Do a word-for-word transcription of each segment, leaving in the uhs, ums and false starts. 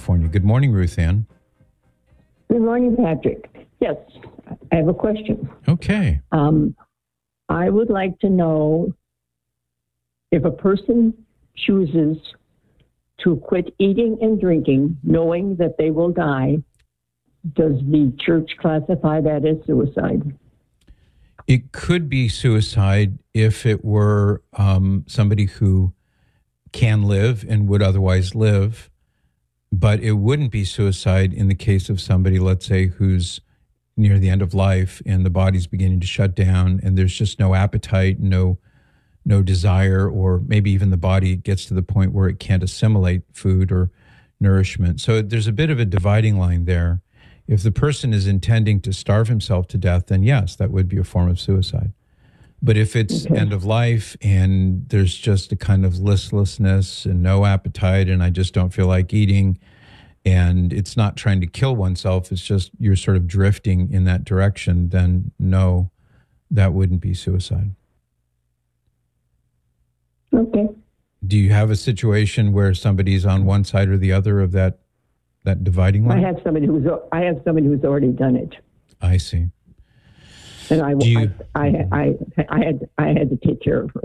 California. Good morning, Ruth Ann. Good morning, Patrick. Yes, I have a question. Okay. Um, I would like to know if a person chooses to quit eating and drinking, knowing that they will die, does the church classify that as suicide? It could be suicide if it were um, somebody who can live and would otherwise live, but it wouldn't be suicide in the case of somebody, let's say, who's near the end of life and the body's beginning to shut down and there's just no appetite, no no desire, or maybe even the body gets to the point where it can't assimilate food or nourishment. So there's a bit of a dividing line there. If the person is intending to starve himself to death, then yes, that would be a form of suicide. But if it's Okay. end of life and there's just a kind of listlessness and no appetite and I just don't feel like eating, and it's not trying to kill oneself, it's just you're sort of drifting in that direction, then no, that wouldn't be suicide. Okay. Do you have a situation where somebody's on one side or the other of that that dividing I line? have somebody who's I have somebody who's already done it, I see. and I Do you- I, I, I I had I had to take care of her.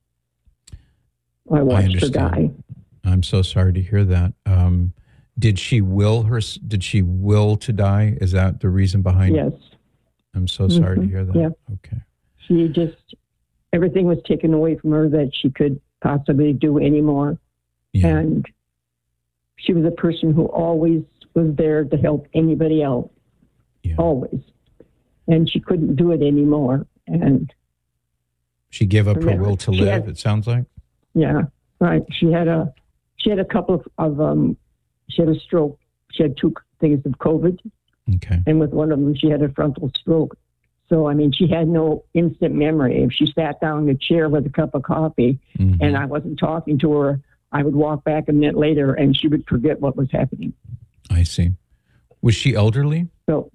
I watched her understand. die. I'm so sorry to hear that. Um, did she will her? Did she will to die? Is that the reason behind Yes, it? I'm so sorry to Mhm. hear that. Yeah. Okay. she just everything was taken away from her that she could possibly do anymore. Yeah. And she was a person who always was there to help anybody else, yeah. always. And she couldn't do it anymore. And She gave up her Yeah. will to She live. had- It sounds like. yeah, right. She had a she had a couple of, of um she had a stroke. She had two things of COVID, Okay. and with one of them she had a frontal stroke. So I mean, she had no instant memory. If she sat down in a chair with a cup of coffee Mhm. and I wasn't talking to her, I would walk back a minute later and she would forget what was happening. I see. Was she elderly? So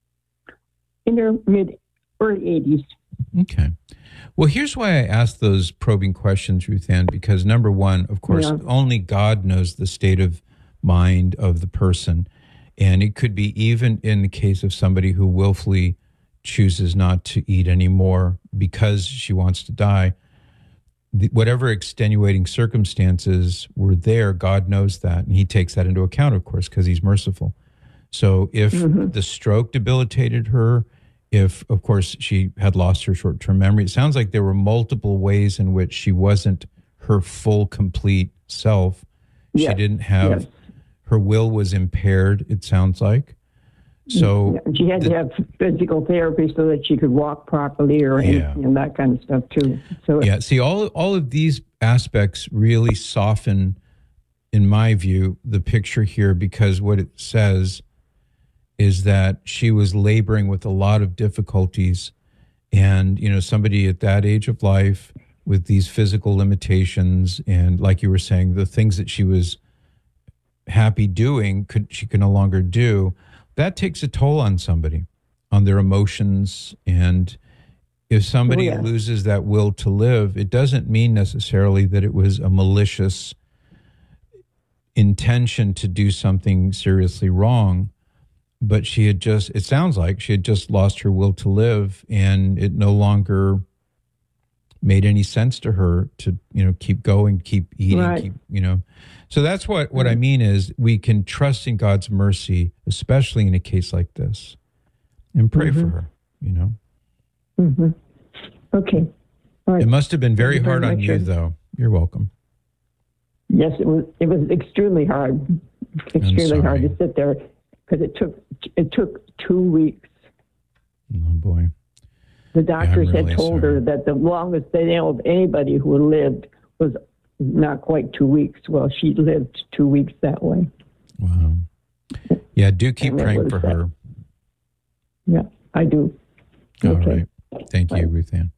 in her mid early eighties. Okay. Well, here's why I asked those probing questions, Ruth Ann, because number one, of course, Yeah. only God knows the state of mind of the person. And it could be even in the case of somebody who willfully chooses not to eat anymore because she wants to die. The, whatever extenuating circumstances were there, God knows that. And he takes that into account, of course, because he's merciful. So if Mhm. the stroke debilitated her, if, of course, she had lost her short-term memory, it sounds like there were multiple ways in which she wasn't her full, complete self. She Yes. didn't have, Yes. her will was impaired, it sounds like. So Yeah, she had the- to have physical therapy so that she could walk properly or any- Yeah. and that kind of stuff too. So Yeah, see, all all of these aspects really soften, in my view, the picture here, because what it says is that she was laboring with a lot of difficulties, and you know, somebody at that age of life with these physical limitations, and like you were saying, the things that she was happy doing, could she could no longer do. That takes a toll on somebody, on their emotions. And if somebody Oh, yeah. loses that will to live, it doesn't mean necessarily that it was a malicious intention to do something seriously wrong, but she had just, it sounds like she had just lost her will to live, and it no longer made any sense to her to, you know, keep going, keep eating, Right. keep, you know. So that's what, what I mean is we can trust in God's mercy, especially in a case like this, and pray for Mhm. her, you know. Mhm. Okay. All right. It must have been very Thank you very hard on much, you, sir. though. You're welcome. Yes, it was. It was extremely hard. Extremely hard sorry. to sit there because it took it took two weeks. Oh, boy. The doctors really had told sorry. her that the longest they know of anybody who lived was not quite two weeks. Well, she lived two weeks that way. Wow. Yeah, do keep And it praying was for that. her. Yeah, I do. All Okay. right. Thank you, Bye. Ruth Ann.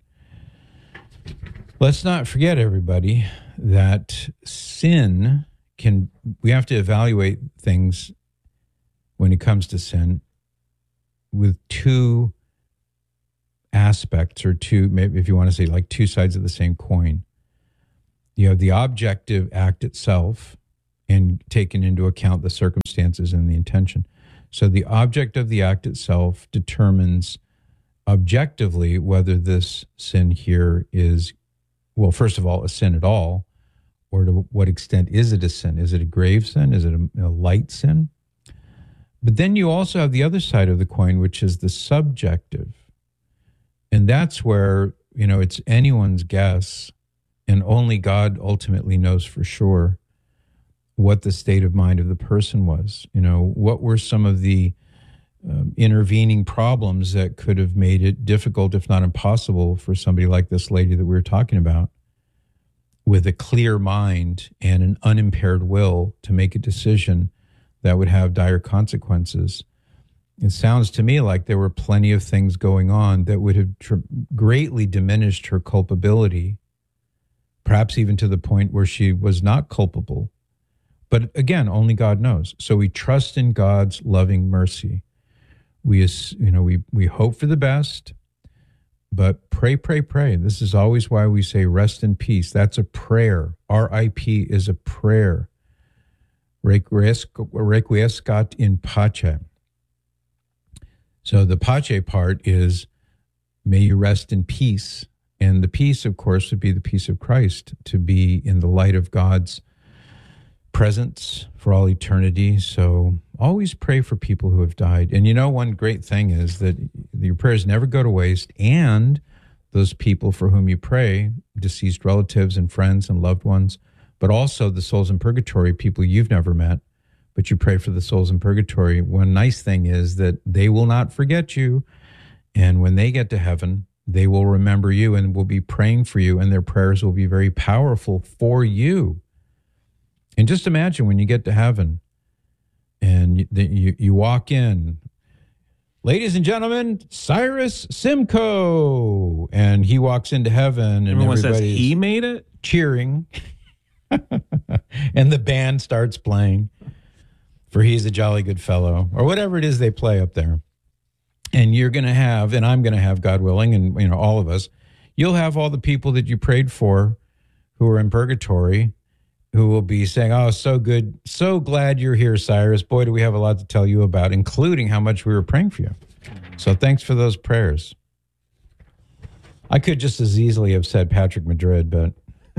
Let's not forget, everybody, that sin can, we have to evaluate things when it comes to sin with two aspects, or two, maybe if you want to say like two sides of the same coin. You have the objective act itself, and taken into account the circumstances and the intention. So the object of the act itself determines objectively whether this sin here is, well, first of all, a sin at all, or to what extent is it a sin? Is it a grave sin? Is it a, a light sin? But then you also have the other side of the coin, which is the subjective. And that's where, you know, it's anyone's guess, and only God ultimately knows for sure what the state of mind of the person was. You know, what were some of the um, intervening problems that could have made it difficult, if not impossible, for somebody like this lady that we were talking about, with a clear mind and an unimpaired will to make a decision that would have dire consequences. It sounds to me like there were plenty of things going on that would have tr- greatly diminished her culpability, perhaps even to the point where she was not culpable. But again, only God knows. So we trust in God's loving mercy. We, you know, we, we hope for the best, but pray, pray, pray. This is always why we say rest in peace. That's a prayer. R I P is a prayer. Requiescat in pace. So the pace part is, may you rest in peace. And the peace, of course, would be the peace of Christ, to be in the light of God's presence for all eternity. So always pray for people who have died. And you know, one great thing is that your prayers never go to waste, and those people for whom you pray, deceased relatives and friends and loved ones, but also the souls in purgatory, people you've never met, but you pray for the souls in purgatory. One nice thing is that they will not forget you. And when they get to heaven, they will remember you and will be praying for you, and their prayers will be very powerful for you. And just imagine when you get to heaven and you, you, you walk in, ladies and gentlemen, Cyrus Simcoe, and he walks into heaven and everyone says everybody's he made it, cheering. And the band starts playing for He's a Jolly Good Fellow, or whatever it is they play up there. And you're going to have, and I'm going to have, God willing, and you know, all of us, you'll have all the people that you prayed for who are in purgatory, who will be saying, oh, so good, so glad you're here, Cyrus. Boy, do we have a lot to tell you about, including how much we were praying for you. So thanks for those prayers. I could just as easily have said Patrick Madrid, but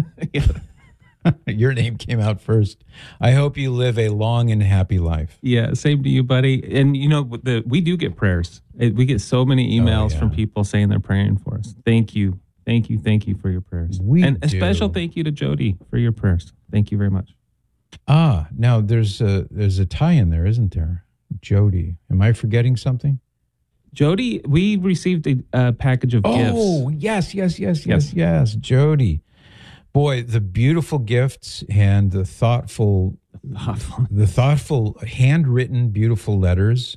your name came out first. I hope you live a long and happy life. Yeah, same to you, buddy. And you know, the, we do get prayers. We get so many emails oh, yeah. from people saying they're praying for us. Thank you. Thank you. Thank you for your prayers. We and a do. special thank you to Jody for your prayers. Thank you very much. Ah, now there's a, there's a tie in there, isn't there? Jody. Am I forgetting something? Jody, we received a, a package of oh, gifts. Oh, yes, yes, yes, yes, Yes. yes. Jody. Boy, the beautiful gifts and the thoughtful, Thoughtful. the thoughtful handwritten, beautiful letters.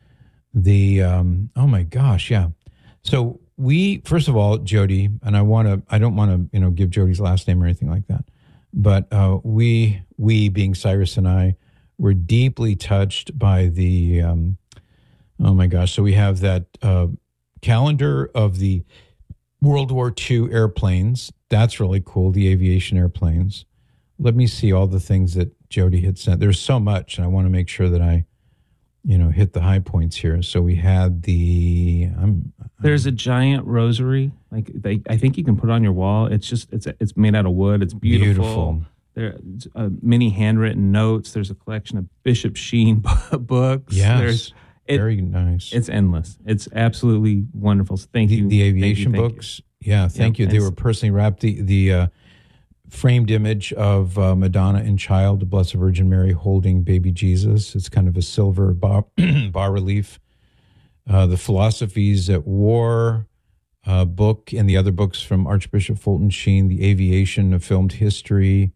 The, um, oh my gosh, yeah. So we, first of all, Jody, and I want to, I don't want to, you know, give Jody's last name or anything like that, but uh, we, we being Cyrus and I, were deeply touched by the, um, oh my gosh. So we have that uh, calendar of the World War Two airplanes. That's really cool. The aviation airplanes. Let me see all the things that Jody had sent. There's so much, and I want to make sure that I, you know, hit the high points here. So we had the. I'm, There's a giant rosary. Like they, I think you can put it on your wall. It's just it's it's made out of wood. It's beautiful. Beautiful. There's uh, many handwritten notes. There's a collection of Bishop Sheen books. Yes. There's, it, very nice. It's endless. It's absolutely wonderful. So thank the, you. The aviation thank you, thank books. You. Yeah, thank Yep, you. They and were personally wrapped. The the uh, framed image of uh, Madonna and Child, the Blessed Virgin Mary holding baby Jesus. It's kind of a silver bas, bas relief. Uh, the Philosophies at War uh, book and the other books from Archbishop Fulton Sheen, the Aviation, a filmed history.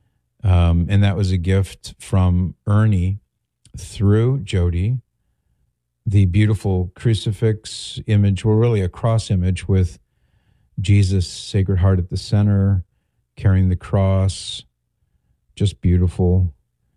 Um, and that was a gift from Ernie through Jody. The beautiful crucifix image, well, really a cross image with Jesus, Sacred Heart at the center, carrying the cross, just beautiful.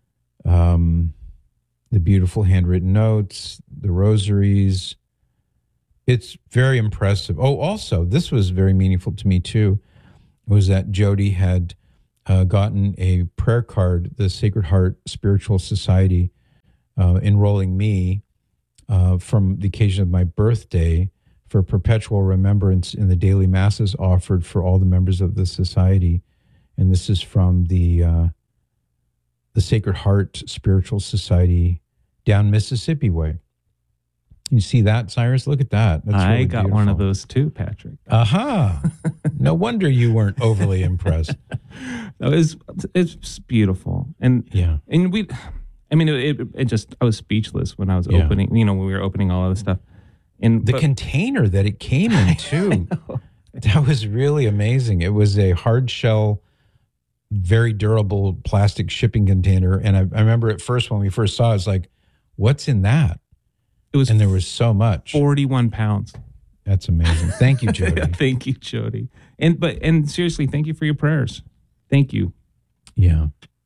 Um, the beautiful handwritten notes, the rosaries. It's very impressive. Oh, also, this was very meaningful to me too, was that Jody had uh, gotten a prayer card, the Sacred Heart Spiritual Society uh, enrolling me uh, from the occasion of my birthday for perpetual remembrance in the daily masses offered for all the members of the society. And this is from the uh, the Sacred Heart Spiritual Society down Mississippi way. You see that, Cyrus? Look at that. That's I really got beautiful. one of those too, Patrick. Aha. No wonder you weren't overly impressed. No, it's it's beautiful, and Yeah. and we, I mean, it, it, it just I was speechless when I was Yeah. opening. You know, when we were opening all of this stuff, and The but- container that it came in, too. That was really amazing. It was a hard shell, very durable plastic shipping container. And I, I remember at first when we first saw it, it's like, what's in that? it was And there was so much. forty-one pounds. That's amazing. Thank you, Jody. Thank you, Jody. And but and seriously, thank you for your prayers. Thank you. Yeah.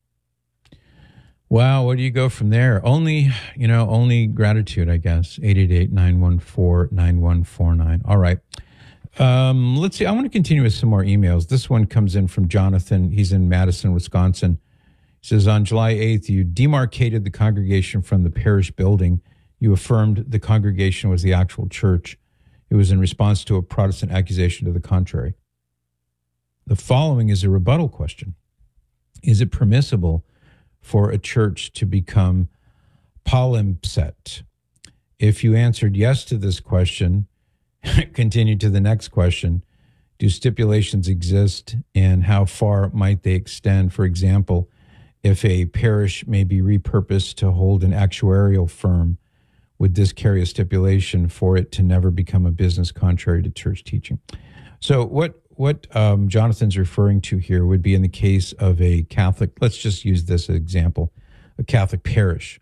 Wow. Where do you go from there? Only, you know, only gratitude, I guess. eight eight eight, nine one four, nine one four nine. All right. Um, let's see. I want to continue with some more emails. This one comes in from Jonathan. He's in Madison, Wisconsin. He says, on July eighth, you demarcated the congregation from the parish building. You affirmed the congregation was the actual church. It was in response to a Protestant accusation to the contrary. The following is a rebuttal question. Is it permissible for a church to become palimpsest? If you answered yes to this question, continue to the next question. Do stipulations exist, and how far might they extend? For example, if a parish may be repurposed to hold an actuarial firm, would this carry a stipulation for it to never become a business contrary to church teaching? So what what um, Jonathan's referring to here would be in the case of a Catholic, let's just use this example, a Catholic parish,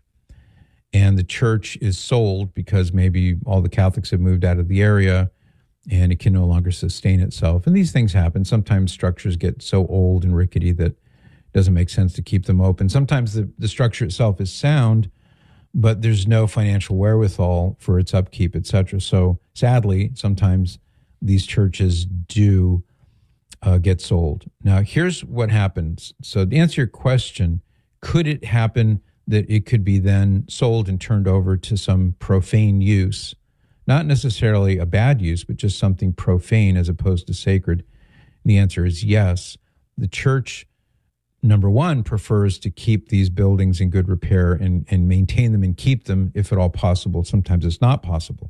and the church is sold because maybe all the Catholics have moved out of the area and it can no longer sustain itself. And these things happen. Sometimes structures get so old and rickety that it doesn't make sense to keep them open. Sometimes the, the structure itself is sound, but there's no financial wherewithal for its upkeep, et cetera. So sadly, sometimes these churches do uh, get sold. Now, here's what happens. So to answer your question, could it happen that it could be then sold and turned over to some profane use? Not necessarily a bad use, but just something profane as opposed to sacred. And the answer is yes. The church, number one, prefers to keep these buildings in good repair and, and maintain them and keep them if at all possible. Sometimes it's not possible.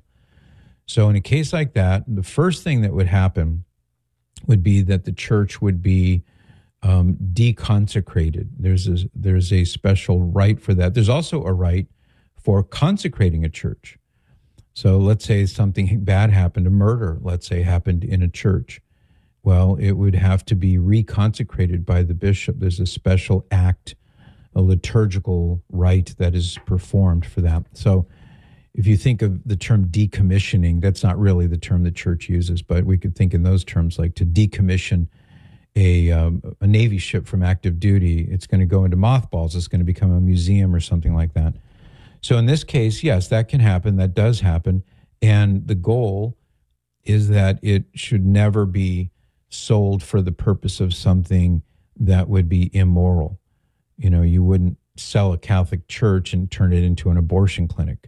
So in a case like that, the first thing that would happen would be that the church would be um, deconsecrated. There's a, there's a special right for that. There's also a right for consecrating a church. So let's say something bad happened, a murder, let's say, happened in a church. Well, it would have to be reconsecrated by the bishop. There's a special act, a liturgical rite that is performed for that. So if you think of the term decommissioning, that's not really the term the church uses, but we could think in those terms, like to decommission a, um, a Navy ship from active duty. It's going to go into mothballs. It's going to become a museum or something like that. So in this case, yes, that can happen. That does happen. And the goal is that it should never be sold for the purpose of something that would be immoral. You know, you wouldn't sell a Catholic church and turn it into an abortion clinic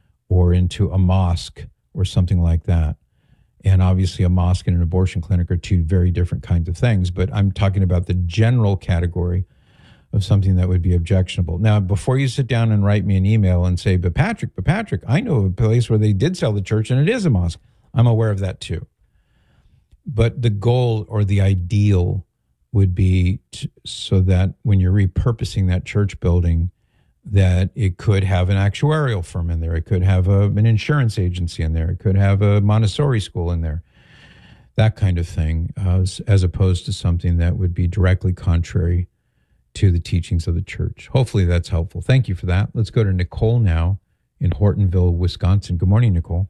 or into a mosque or something like that. And obviously a mosque and an abortion clinic are two very different kinds of things, but I'm talking about the general category of something that would be objectionable. Now, before you sit down and write me an email and say, but Patrick, but Patrick, I know of a place where they did sell the church and it is a mosque. I'm aware of that too. But the goal or the ideal would be to, so that when you're repurposing that church building, that it could have an actuarial firm in there. It could have a, an insurance agency in there. It could have a Montessori school in there, that kind of thing, uh, as, as opposed to something that would be directly contrary to the teachings of the church. Hopefully that's helpful. Thank you for that. Let's go to Nicole now in Hortonville, Wisconsin. Good morning, Nicole.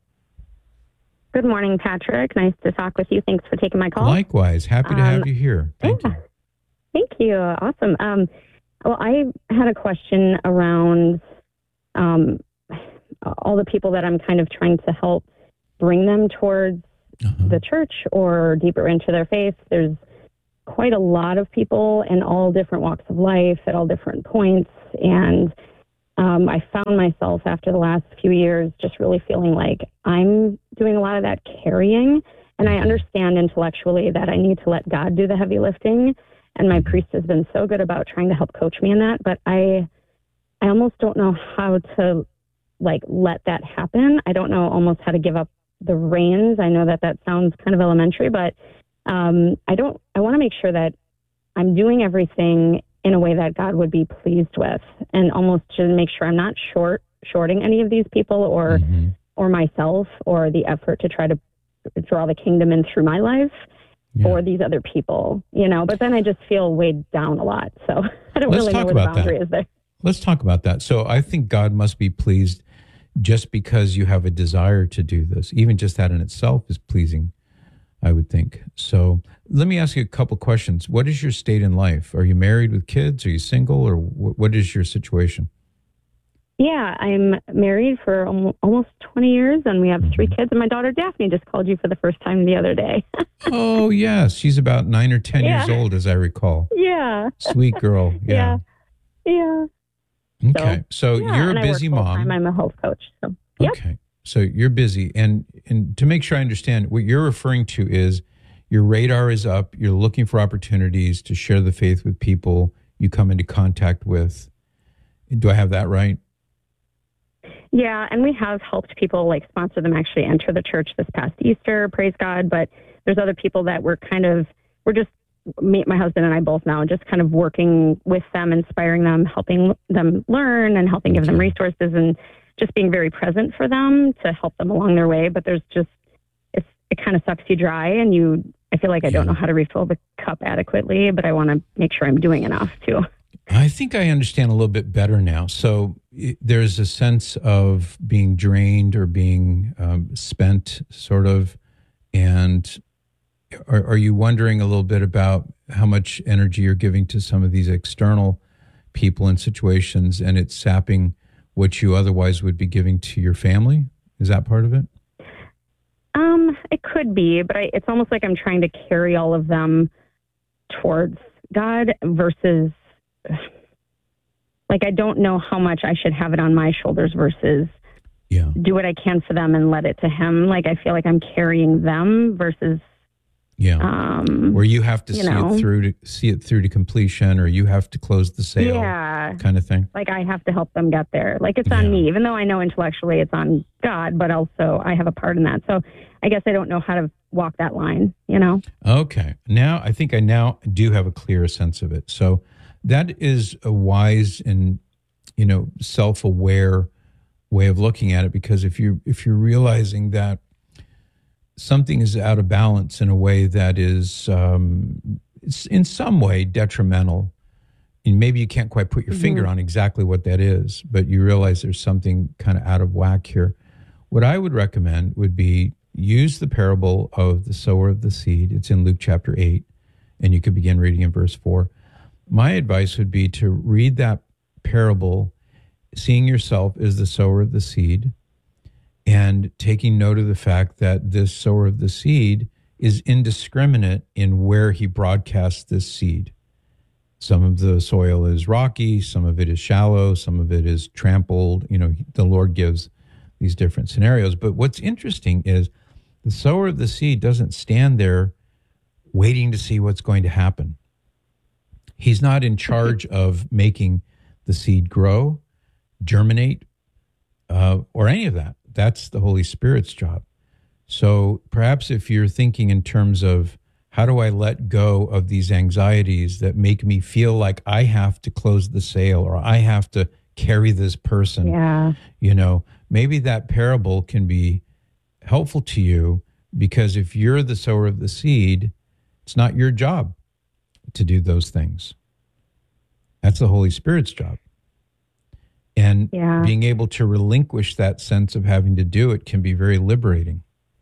Good morning, Patrick. Nice to talk with you. Thanks for taking my call. Likewise. Happy to have Um, you here. Thank yeah. you. Thank you. Awesome. Um, well, I had a question around um, all the people that I'm kind of trying to help bring them towards Uh-huh. the church or deeper into their faith. There's quite a lot of people in all different walks of life at all different points. And um, I found myself after the last few years just really feeling like I'm doing a lot of that carrying. And I understand intellectually that I need to let God do the heavy lifting. And my priest has been so good about trying to help coach me in that. But I, I almost don't know how to like let that happen. I don't know almost how to give up the reins. I know that that sounds kind of elementary, but um, I don't, I want to make sure that I'm doing everything in a way that God would be pleased with, and almost to make sure I'm not short, shorting any of these people or, Mm-hmm. or myself or the effort to try to draw the kingdom in through my life Yeah. or these other people, you know, but then I just feel weighed down a lot. So I don't Let's really know talk where the about boundary that. is there. Let's talk about that. So I think God must be pleased just because you have a desire to do this. Even just that in itself is pleasing, I would think. So let me ask you a couple questions. What is your state in life? Are you married with kids? Are you single? Or wh- what is your situation? Yeah, I'm married for almo- almost twenty years, and we have three kids. And my daughter Daphne just called you for the first time the other day. Oh, yes. She's about nine or ten Yeah. years old, as I recall. Yeah, Sweet girl. Yeah. yeah, Okay. So, yeah. you're and a I work busy full-time. mom. I'm a health coach. So yep. Okay. So you're busy. And and to make sure I understand, what you're referring to is your radar is up. You're looking for opportunities to share the faith with people you come into contact with. Do I have that right? Yeah, and we have helped people like sponsor them actually enter the church this past Easter, praise God. But there's other people that we're kind of, we're just, me, my husband and I both now, just kind of working with them, inspiring them, helping them learn and helping give them Okay. resources and just being very present for them to help them along their way. But there's just, it's, it kind of sucks you dry and you, I feel like I don't Yeah. know how to refill the cup adequately, but I want to make sure I'm doing enough too. I think I understand a little bit better now. So i there's a sense of being drained or being um, spent, sort of. And are, are you wondering a little bit about how much energy you're giving to some of these external people and situations, and it's sapping what you otherwise would be giving to your family? Is that part of it? Um, it could be, but I, it's almost like I'm trying to carry all of them towards God versus like, I don't know how much I should have it on my shoulders versus Yeah. do what I can for them and let it to him. Like, I feel like I'm carrying them versus, Yeah. um, Where you have to you see know. it through to see it through to completion, or you have to close the sale, yeah, kind of thing. like I have to help them get there. Like it's on Yeah. me, even though I know intellectually it's on God, but also I have a part in that. So I guess I don't know how to walk that line, you know? Okay. Now I think I now do have a clearer sense of it. So that is a wise and, you know, self-aware way of looking at it, because if you if you're realizing that something is out of balance in a way that is um, it's in some way detrimental, and maybe you can't quite put your Mhm. finger on exactly what that is, but you realize there's something kind of out of whack here. What I would recommend would be use the parable of the sower of the seed. It's in Luke chapter eight, and you could begin reading in verse four. My advice would be to read that parable, seeing yourself as the sower of the seed, and taking note of the fact that this sower of the seed is indiscriminate in where he broadcasts this seed. Some of the soil is rocky, some of it is shallow, some of it is trampled. You know, the Lord gives these different scenarios. But what's interesting is the sower of the seed doesn't stand there waiting to see what's going to happen. He's not in charge of making the seed grow, germinate, uh, or any of that. That's the Holy Spirit's job. So perhaps if you're thinking in terms of how do I let go of these anxieties that make me feel like I have to close the sale or I have to carry this person, Yeah. you know, maybe that parable can be helpful to you, because if you're the sower of the seed, it's not your job to do those things. That's the Holy Spirit's job. And Yeah. being able to relinquish that sense of having to do it can be very liberating.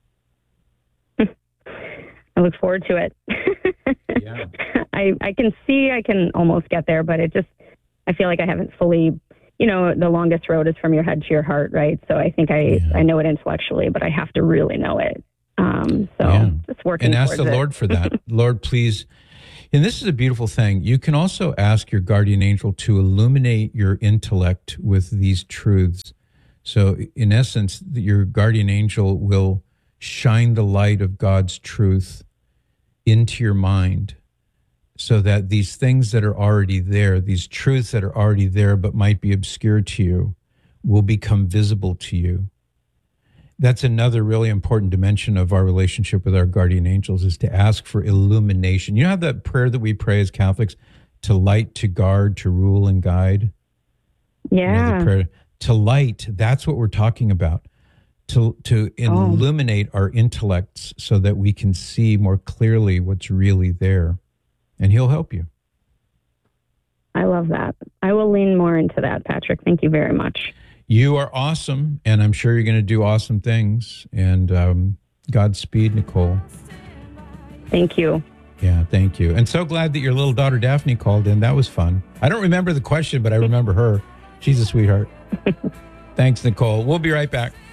I look forward to it. Yeah. I, I can see I can almost get there, but it just, I feel like I haven't fully, you know, the longest road is from your head to your heart, right? So I think I, Yeah. I know it intellectually, but I have to really know it. Um, so Yeah. just working And ask towards the it. Lord for that. Lord, please, And this is a beautiful thing. You can also ask your guardian angel to illuminate your intellect with these truths. So, in essence, your guardian angel will shine the light of God's truth into your mind so that these things that are already there, these truths that are already there but might be obscure to you, will become visible to you. That's another really important dimension of our relationship with our guardian angels, is to ask for illumination. You know how that prayer that we pray as Catholics, to light, to guard, to rule and guide? Yeah. You know, the prayer, to light, that's what we're talking about. To, to Oh. illuminate our intellects so that we can see more clearly what's really there. And he'll help you. I love that. I will lean more into that, Patrick. Thank you very much. You are awesome, and I'm sure you're going to do awesome things. And um, Godspeed, Nicole. Thank you. Yeah, thank you. And so glad that your little daughter Daphne called in. That was fun. I don't remember the question, but I remember her. She's a sweetheart. Thanks, Nicole. We'll be right back.